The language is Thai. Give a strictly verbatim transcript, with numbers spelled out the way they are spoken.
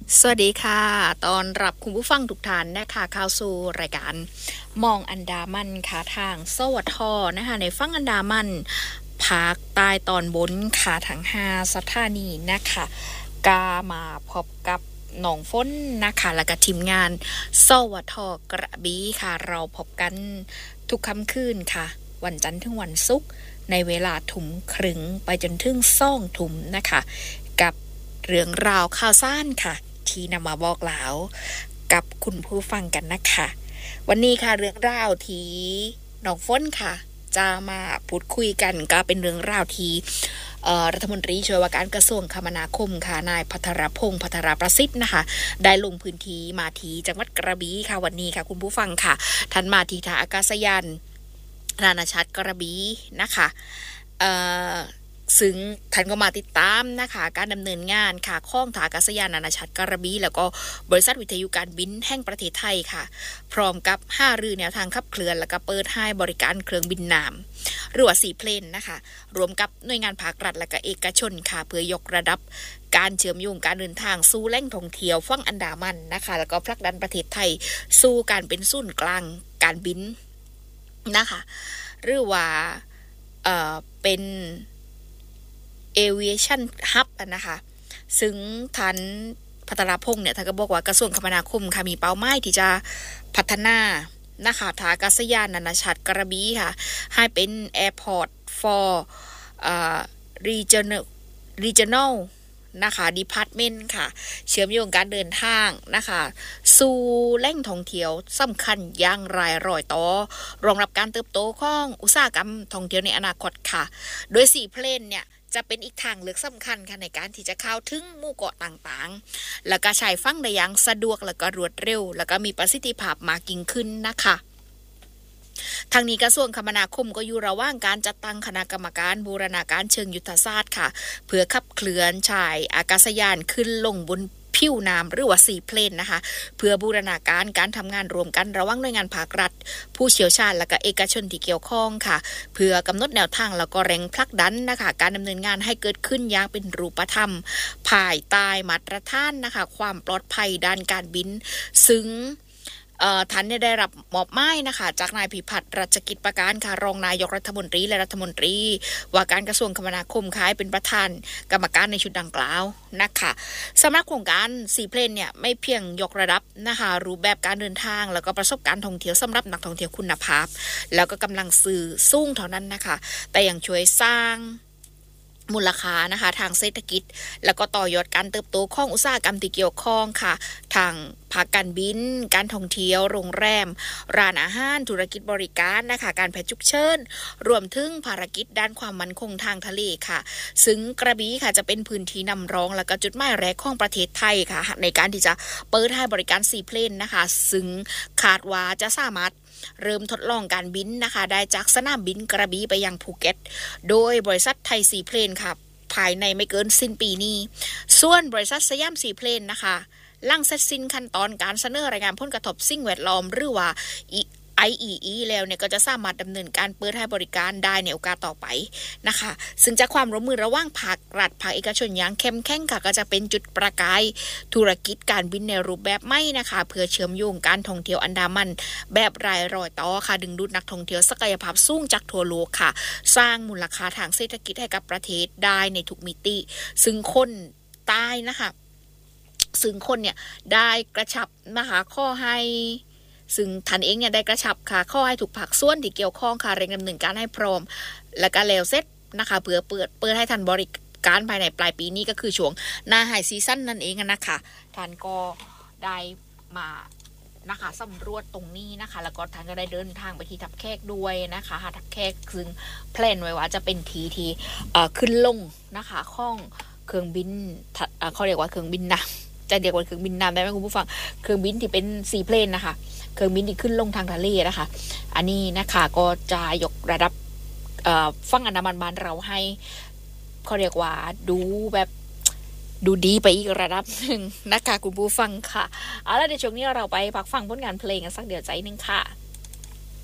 สวัสดีค่ะตอนรับคุณผู้ฟังทุกท่านนะคะเข้าสู่รายการมองอันดามันค่ะทางสวทนะคะในฟังอันดามันภาคใต้ตอนบนค่ะทั้งห้าสถานีนะคะกามาพบกับหนองฝนนะคะแล้วก็ทีมงานสวทกระบี่ค่ะเราพบกันทุกค่ำคืนค่ะวันจันทร์ถึงวันศุกร์ในเวลาถุ่มครึ่งไปจนถึงซ่องถุ่มนะคะกับเรื่องราวข่าวสารค่ะที่นำมาบอกเล่ากับคุณผู้ฟังกันนะคะวันนี้ค่ะเรื่องราวที่น้องฝนค่ะจะมาพูดคุยกันก็เป็นเรื่องราวที่รัฐมนตรีช่วยว่าการกระทรวงคมนาคมค่ะนายภัทรพงษ์ภัทรประสิทธิ์นะคะได้ลงพื้นที่มาที่จังหวัดกระบี่ค่ะวันนี้ค่ะคุณผู้ฟังค่ะท่านมาที่ท่าอากาศยานนานาชาติกระบี่นะคะเอ่อซึ่งท่านก็มาติดตามนะคะการดำเนินงานค่ะของท่าอากาศยานนานาชาติกระบี่แล้วก็บริษัทวิทยุการบินแห่งประเทศไทยค่ะพร้อมกับห้ารือแนวทางขับเคลื่อนแล้วก็เปิดให้บริการเครื่องบินน้ำหรือว่าซีเพลนนะคะรวมกับหน่วยงานภาครัฐและก็เอกชนค่ะเพื่อยกระดับการเชื่อมโยงการเดินทางสู่แหล่งท่องเที่ยวฝั่งอันดามันนะคะแล้วก็ผลักดันประเทศไทยสู่การเป็นศูนย์กลางการบินนะคะหรือว่าเอ่อเป็น Aviation Hub นะคะซึ่งท่านภัทรพงษ์เนี่ยท่านก็บอกว่ากระทรวงคมนาคมค่ะมีเป้าหมายที่จะพัฒนานะคะท่าอากาศยานนานาชาติกระบี่ค่ะให้เป็น Airport for เอ่อ Regional Regional นะคะ Department ค่ะเชื่อมโยงการเดินทางนะคะสู่แหล่งท่องเที่ยวสำคัญอย่างรายรอยต่อรองรับการเติบโตของอุตสาหกรรมท่องเที่ยวในอนาคตค่ะโดยสี่เพลนเนี่ยจะเป็นอีกทางเลือกสำคัญค่ะในการที่จะเข้าถึงหมู่เกาะต่างๆแล้วก็ใช้ฟังได้อย่างสะดวกแล้วก็รวดเร็วแล้วก็มีประสิทธิภาพมากยิ่งขึ้นนะคะทางนี้กระทรวงคมนาคมก็อยู่ระหว่างการจัดตั้งคณะกรรมการบูรณาการเชิงยุทธศาสตร์ค่ะเพื่อขับเคลื่อนชายอากาศยานขึ้นลงบนผิวน้ำหรือว่าซีเพลนนะคะเพื่อบูรณาการการทำงานรวมกันระหว่างหน่วยงานภาครัฐผู้เชี่ยวชาญและก็เอกชนที่เกี่ยวข้องค่ะเพื่อกำหนดแนวทางแล้วก็แรงผลักดันนะคะการดำเนินงานให้เกิดขึ้นอย่างเป็นรูปธรรมภายใต้มาตรฐานนะคะความปลอดภัยด้านการบินซึ่งท่านได้รับมอบหมายนะคะจากนายพิพัฒน์รัชกิจประการค่ะรองนายกรัฐมนตรีและรัฐมนตรีว่าการกระทรวงคมนาคมค่ะเป็นประธานกรรมการในชุดดังกล่าวนะคะสำหรับโครงการซีเพลนเนี่ยไม่เพียงยกระดับนะคะรูปแบบการเดินทางแล้วก็ประสบการณ์ท่องเที่ยวสำหรับนักท่องเที่ยวคุณภาพแล้วก็กำลังซื้อสูงเท่านั้นนะคะแต่ยังช่วยสร้างมูลค่านะคะทางเศรษฐกิจแล้วก็ต่อยอดการเติบโตของอุตสาหกรรมที่เกี่ยวข้องค่ะทางภาคการบินการท่องเที่ยวโรงแรมร้านอาหารธุรกิจบริการนะคะการแพทย์ฉุกเฉินรวมถึงภารกิจด้านความมั่นคงทางทะเลค่ะซึ่งกระบี่ค่ะจะเป็นพื้นที่นำร่องแล้วก็จุดหมายแรกของประเทศไทยค่ะในการที่จะเปิดให้บริการซีเพลนนะคะซึ่งคาดว่าจะสามารถเริ่มทดลองการบินนะคะได้จากสนามบินกระบี่ไปยังภูเก็ตโดยบริษัทไทยซีเพลนค่ะภายในไม่เกินสิ้นปีนี้ส่วนบริษัทสยามซีเพลนนะคะหลังเสร็จสิ้นขั้นตอนการเสนอรายงานผลกระทบสิ่งแวดล้อมหรือว่า ไอ อี อี แล้วเนี่ยก็จะสามารถดำเนินการเปิดให้บริการได้ในโอกาสต่อไปนะคะซึ่งจากความร่วมมือระหว่างภาครัฐภาคเอกชนอย่างเข้มแข็งค่ะก็จะเป็นจุดประกายธุรกิจการบินในรูปแบบใหม่นะคะเพื่อเชื่อมโยงการท่องเที่ยวอันดามันแบบรายรอยต่อค่ะดึงดูดนักท่องเที่ยวศักยภาพสูงจากทั่วโลกค่ะสร้างมูลค่าทางเศรษฐกิจให้กับประเทศได้ในทุกมิติซึ่งคนใต้นะคะซึ่งคนเนี่ยได้กระชับนะคะข้อให้ซึ่งท่านเองเนี่ยได้กระชับค่ะข้อให้ถูกภาคส่วนที่เกี่ยวข้องค่ะเร่งดำเนินการให้พร้อมและก็แล้วเสร็จนะคะเพื่อเปิดเปิดให้ท่านบริการภายในปลายปีนี้ก็คือช่วงหน้าไฮซีซั่นนั่นเองนะคะท่านก็ได้มานะคะสำรวจตรงนี้นะคะแล้วก็ท่านก็ได้เดินทางไปที่ทับแขกด้วยนะคะทับแขกซึ่งแพลนไว้ว่าจะเป็นทีที่ขึ้นลงนะคะข้องเครื่องบินเขาเรียกว่าเครื่องบินน้ำจะเรียกว่าเครื่องบินน้ำได้ไหมคุณผู้ฟังเครื่องบินที่เป็นซีเพลนนะคะเครื่องบินที่ขึ้นลงทางทะเลนะคะอันนี้นะคะก็จะยกระดับฝั่งอันดามันบ้านเราให้เขาเรียกว่าดูแบบดูดีไปอีกระดับหนึ่งนะคะคุณผู้ฟังค่ะเอาล่ะในช่วงนี้เราไปพักฟังผลงานเพลงกันสักเดี๋ยวใจนึงค่ะ